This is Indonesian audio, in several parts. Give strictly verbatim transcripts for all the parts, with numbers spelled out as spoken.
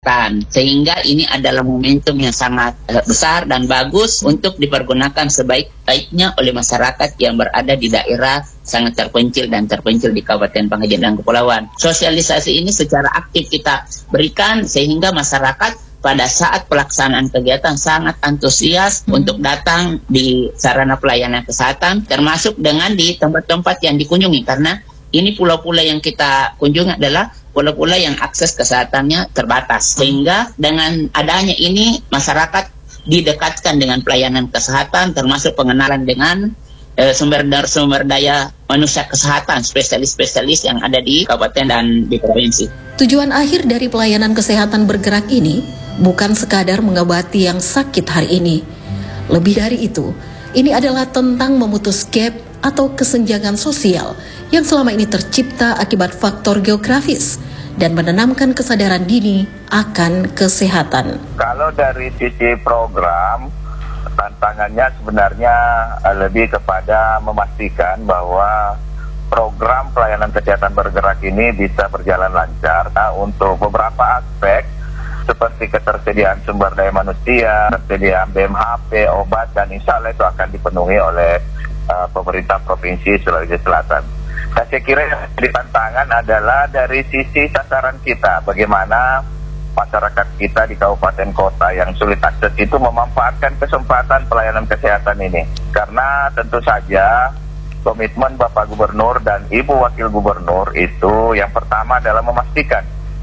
kesehatan. Sehingga ini adalah momentum yang sangat uh, besar dan bagus untuk dipergunakan sebaik-baiknya oleh masyarakat yang berada di daerah sangat terpencil dan terpencil di Kabupaten Pangkajene dan Kepulauan. Sosialisasi ini secara aktif kita berikan sehingga masyarakat pada saat pelaksanaan kegiatan sangat antusias hmm. untuk datang di sarana pelayanan kesehatan, termasuk dengan di tempat-tempat yang dikunjungi, karena ini pulau-pulau yang kita kunjungi adalah pulau-pulau yang akses kesehatannya terbatas. Sehingga dengan adanya ini masyarakat didekatkan dengan pelayanan kesehatan, termasuk pengenalan dengan eh, sumber sumber daya manusia kesehatan, spesialis-spesialis yang ada di kabupaten dan di provinsi. Tujuan akhir dari pelayanan kesehatan bergerak ini bukan sekadar mengobati yang sakit hari ini. Lebih dari itu, ini adalah tentang memutus gap atau kesenjangan sosial yang selama ini tercipta akibat faktor geografis dan menanamkan kesadaran dini akan kesehatan. Kalau dari sisi program, tantangannya sebenarnya lebih kepada memastikan bahwa program pelayanan kesehatan bergerak ini bisa berjalan lancar. Nah, untuk beberapa aspek seperti ketersediaan sumber daya manusia, ketersediaan B M H P, obat, dan insya Allah itu akan dipenuhi oleh uh, pemerintah Provinsi Sulawesi Selatan. Nah, saya kira yang jadi tantangan adalah dari sisi sasaran kita, bagaimana masyarakat kita di kabupaten kota yang sulit akses itu memanfaatkan kesempatan pelayanan kesehatan ini. Karena tentu saja komitmen Bapak Gubernur dan Ibu Wakil Gubernur itu yang pertama adalah memastikan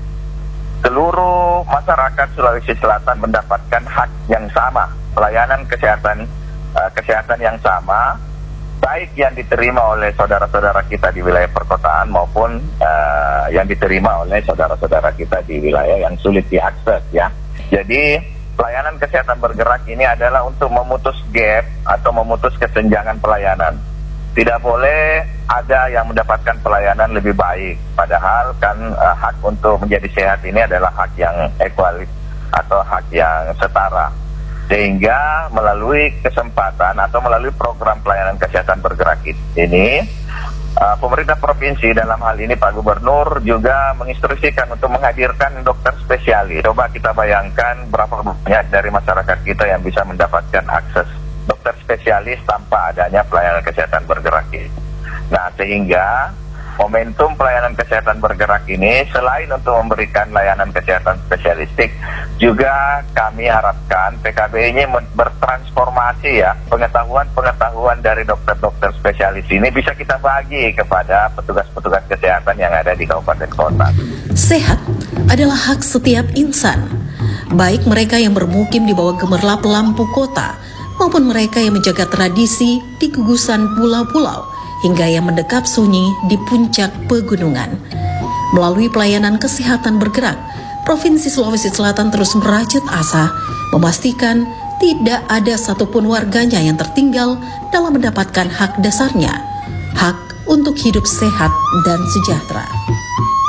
seluruh masyarakat Sulawesi Selatan mendapatkan hak yang sama, pelayanan kesehatan uh, kesehatan yang sama, baik yang diterima oleh saudara-saudara kita di wilayah perkotaan maupun uh, yang diterima oleh saudara-saudara kita di wilayah yang sulit diakses, ya. Jadi pelayanan kesehatan bergerak ini adalah untuk memutus gap atau memutus kesenjangan pelayanan. Tidak boleh ada yang mendapatkan pelayanan lebih baik, padahal kan uh, hak untuk menjadi sehat ini adalah hak yang ekualis atau hak yang setara. Sehingga melalui kesempatan atau melalui program pelayanan kesehatan bergerak ini, uh, pemerintah provinsi dalam hal ini Pak Gubernur juga menginstruksikan untuk menghadirkan dokter spesialis. Coba kita bayangkan berapa banyak dari masyarakat kita yang bisa mendapatkan akses dokter spesialis tanpa adanya pelayanan kesehatan bergerak ini. Nah, sehingga momentum pelayanan kesehatan bergerak ini selain untuk memberikan layanan kesehatan spesialistik, juga kami harapkan P K B ini bertransformasi, ya. Pengetahuan-pengetahuan dari dokter-dokter spesialis ini bisa kita bagi kepada petugas-petugas kesehatan yang ada di kabupaten kota. Sehat adalah hak setiap insan, baik mereka yang bermukim di bawah gemerlap lampu kota maupun mereka yang menjaga tradisi di gugusan pulau-pulau hingga yang mendekap sunyi di puncak pegunungan. Melalui pelayanan kesehatan bergerak, Provinsi Sulawesi Selatan terus merajut asa memastikan tidak ada satupun warganya yang tertinggal dalam mendapatkan hak dasarnya, hak untuk hidup sehat dan sejahtera.